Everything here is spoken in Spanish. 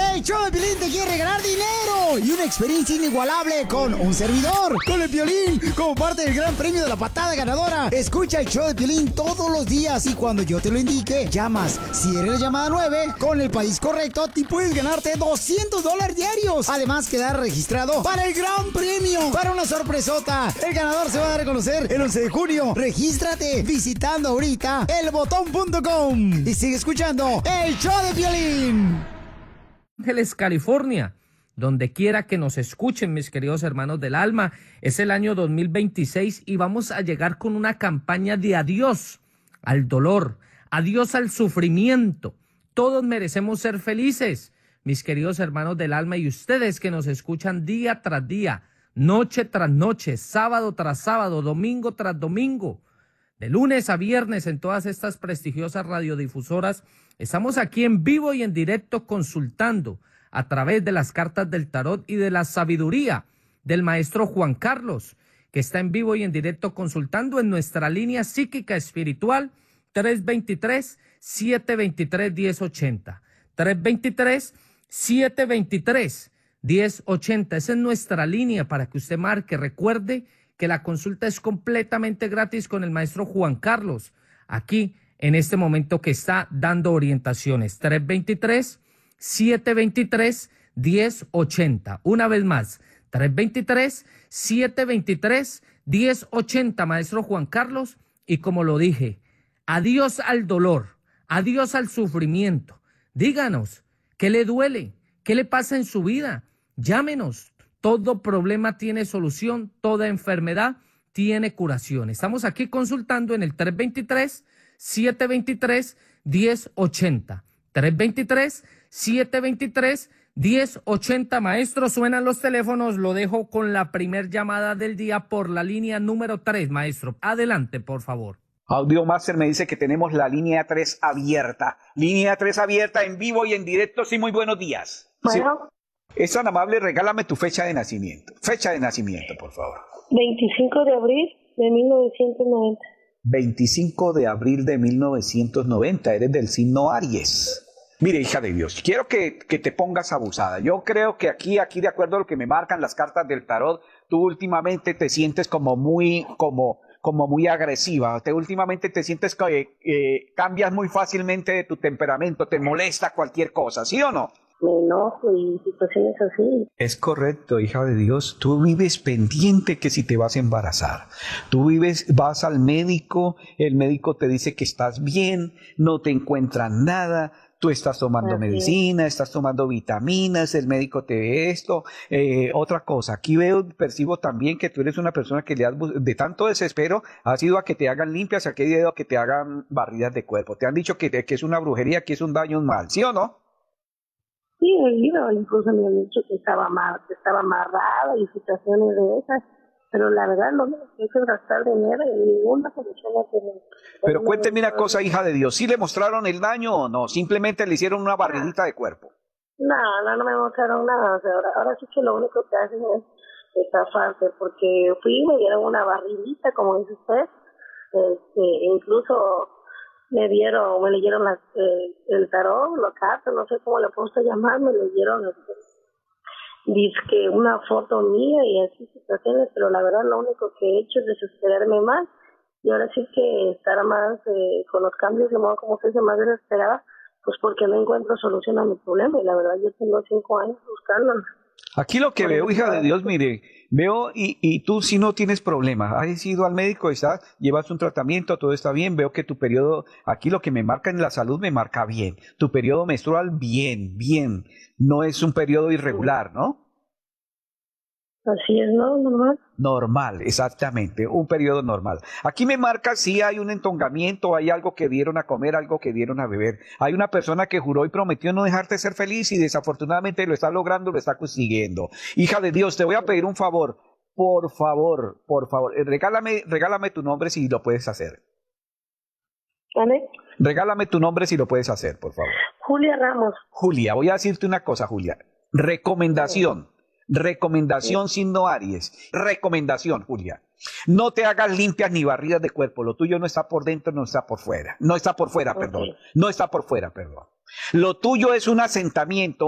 El show de Piolín te quiere regalar dinero y una experiencia inigualable con un servidor, con el Piolín, como parte del gran premio de la patada ganadora. Escucha el show de Piolín todos los días y cuando yo te lo indique, llamas. Si eres la llamada 9, con el país correcto, te puedes ganarte $200 diarios. Además, quedar registrado para el gran premio, para una sorpresota. El ganador se va a dar a conocer el 11 de junio. Regístrate visitando ahorita elbotón.com y sigue escuchando el show de Piolín. Ángeles, California, donde quiera que nos escuchen, mis queridos hermanos del alma, es el año 2026 y vamos a llegar con una campaña de adiós al dolor, adiós al sufrimiento. Todos merecemos ser felices, mis queridos hermanos del alma, y ustedes que nos escuchan día tras día, noche tras noche, sábado tras sábado, domingo tras domingo, de lunes a viernes en todas estas prestigiosas radiodifusoras. Estamos aquí en vivo y en directo consultando a través de las cartas del tarot y de la sabiduría del maestro Juan Carlos, que está en vivo y en directo consultando en nuestra línea psíquica espiritual 323-723-1080. 323-723-1080. Esa es nuestra línea para que usted marque. Recuerde que la consulta es completamente gratis con el maestro Juan Carlos, aquí en este momento que está dando orientaciones. 323-723-1080. Una vez más, 323-723-1080, maestro Juan Carlos. Y como lo dije, adiós al dolor, adiós al sufrimiento. Díganos, ¿qué le duele? ¿Qué le pasa en su vida? Llámenos. Todo problema tiene solución, toda enfermedad tiene curación. Estamos aquí consultando en el 323-723-1080. 323-723-1080. Maestro, suenan los teléfonos. Lo dejo con la primer llamada del día por la línea número 3, maestro. Adelante, por favor. Audio Master me dice que tenemos la línea 3 abierta. Línea 3 abierta en vivo y en directo. Sí, muy buenos días. Bueno. Sí. Es tan amable, regálame tu fecha de nacimiento. Fecha de nacimiento, por favor. 25 de abril de 1990. 25 de abril de 1990. Eres del signo Aries. Mire, hija de Dios, quiero que te pongas abusada. Yo creo que aquí de acuerdo a lo que me marcan las cartas del tarot, tú últimamente te sientes como muy agresiva. Últimamente te sientes que cambias muy fácilmente de tu temperamento, te molesta cualquier cosa, ¿sí o no? Me enojo y situaciones así. Es correcto, hija de Dios. Tú vives pendiente que si te vas a embarazar. Vas al médico, el médico te dice que estás bien, no te encuentran nada. Tú estás tomando medicina, estás tomando vitaminas, el médico te ve esto. Otra cosa, aquí percibo también que tú eres una persona que de tanto desespero has ido a que te hagan limpias, a que has ido a que te hagan barridas de cuerpo. Te han dicho que es una brujería, que es un daño, un mal, ¿sí o no? Sí, he ido, incluso me han dicho que estaba amarrada y situaciones de esas, pero la verdad no me hizo gastar dinero en ninguna persona que me... Pero cuénteme una cosa, hija de Dios, ¿sí le mostraron el daño o no? ¿Simplemente le hicieron una barridita de cuerpo? No me mostraron nada, o sea, ahora sí que lo único que hacen es estafarte, porque fui y me dieron una barridita, como dice usted, incluso... me leyeron el tarot, los cartas, no sé cómo le puedo llamar, me leyeron dizque una foto mía y así situaciones, pero la verdad lo único que he hecho es desesperarme más y ahora sí que estar más con los cambios de modo como se dice más desesperada, pues porque no encuentro solución a mi problema y la verdad yo tengo 5 años buscándolo. Aquí lo que veo, hija de Dios, mire, veo y tú si no tienes problema, has ido al médico, llevas un tratamiento, todo está bien, veo que tu periodo, aquí lo que me marca en la salud me marca bien, tu periodo menstrual bien, no es un periodo irregular, ¿no? Así es, ¿no? Normal. Normal, exactamente, un periodo normal. Aquí me marca si hay un entongamiento, hay algo que dieron a comer, algo que dieron a beber. Hay una persona que juró y prometió no dejarte ser feliz y desafortunadamente lo está logrando, lo está consiguiendo. Hija de Dios, te voy a pedir un favor, por favor, regálame tu nombre si lo puedes hacer. ¿Vale? Regálame tu nombre si lo puedes hacer, por favor. Julia Ramos. Julia, voy a decirte una cosa, Julia. Recomendación signo Aries. Recomendación, Julia. No te hagas limpias ni barridas de cuerpo. Lo tuyo no está por dentro, no está por fuera. No está por fuera, perdón. No está por fuera, perdón. Lo tuyo es un asentamiento.